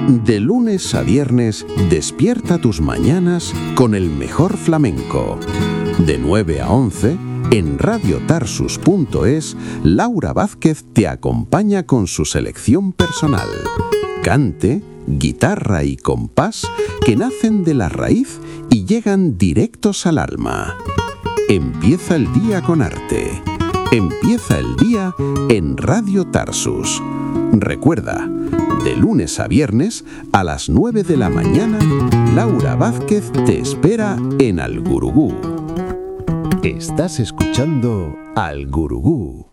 De lunes a viernes, despierta tus mañanas con el mejor flamenco. De 9 a 11, en radiotarsus.es, Laura Vázquez te acompaña con su selección personal. Cante, guitarra y compás que nacen de la raíz y llegan directos al alma. Empieza el día con arte. Empieza el día en Radio Tarsus. Recuerda, de lunes a viernes, a las 9 de la mañana, Laura Vázquez te espera en Al Gurugú. Estás escuchando Al Gurugú.